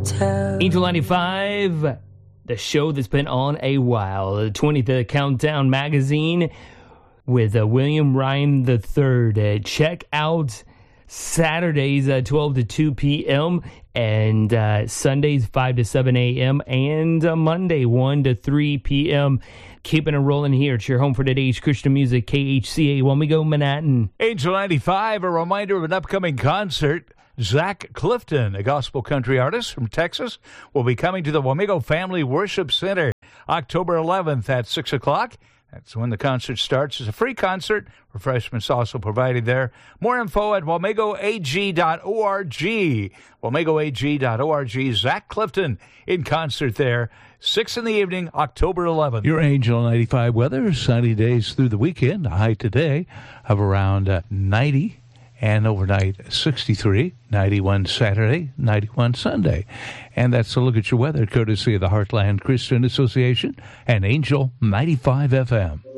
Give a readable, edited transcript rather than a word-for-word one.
Angel 95, the show that's been on a while. The 20th Countdown magazine with William Ryan III. Check out Saturdays 12 to 2 p.m. and Sundays 5 to 7 a.m. and Monday 1 to 3 p.m. Keeping it rolling here. It's your home for today's Christian music, KHCA Wamego, Manhattan. Angel 95, a reminder of an upcoming concert. Zach Clifton, a gospel country artist from Texas, will be coming to the Wamego Family Worship Center October 11th at 6 o'clock. That's when the concert starts. It's a free concert. Refreshments also provided there. More info at wamegoag.org. wamegoag.org. Zach Clifton in concert there. 6 in the evening, October 11th. Your Angel 95 weather, sunny days through the weekend. A high today of around 90. And overnight, 63, 91 Saturday, 91 Sunday. And that's a look at your weather, courtesy of the Heartland Christian Association and Angel 95 FM.